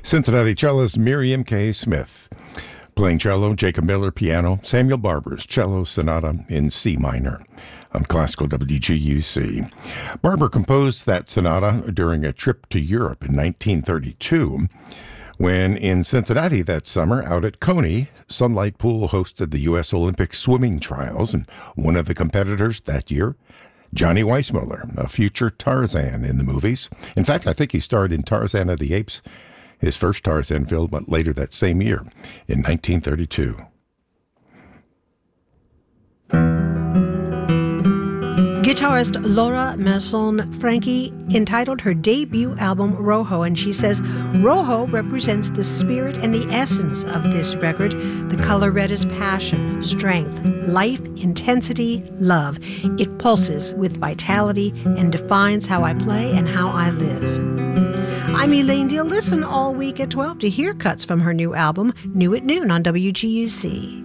Cincinnati cellist Miriam K. Smith. Playing cello, Jacob Miller, piano, Samuel Barber's cello sonata in C minor. On Classical WGUC. Barber composed that sonata during a trip to Europe in 1932, when in Cincinnati that summer, out at Coney, Sunlight Pool hosted the U.S. Olympic swimming trials, and one of the competitors that year, Johnny Weissmuller, a future Tarzan in the movies. In fact, I think he starred in Tarzan of the Apes, his first Tarzan film, but later that same year, in 1932. Guitarist Laura Masson-Franchi entitled her debut album Rojo, and she says, Rojo represents the spirit and the essence of this record. The color red is passion, strength, life, intensity, love. It pulses with vitality and defines how I play and how I live. I'm Elaine Deal. Listen all week at 12 to hear cuts from her new album, New at Noon on WGUC.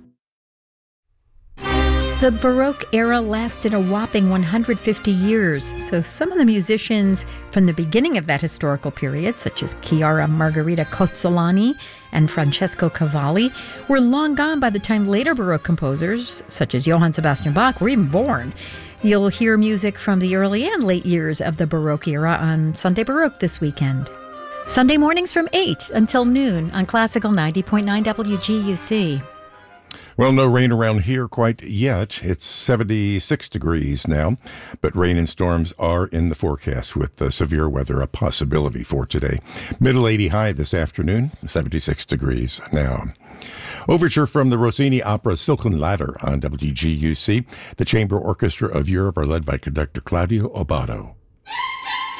The Baroque era lasted a whopping 150 years, so some of the musicians from the beginning of that historical period, such as Chiara Margherita Cozzolani and Francesco Cavalli, were long gone by the time later Baroque composers, such as Johann Sebastian Bach, were even born. You'll hear music from the early and late years of the Baroque era on Sunday Baroque this weekend. Sunday mornings from 8 until noon on Classical 90.9 WGUC. Well, no rain around here quite yet. It's 76 degrees now, but rain and storms are in the forecast with severe weather a possibility for today. Middle 80 high this afternoon, 76 degrees now. Overture from the Rossini opera Silken Ladder on WGUC. The Chamber Orchestra of Europe are led by conductor Claudio Abbado.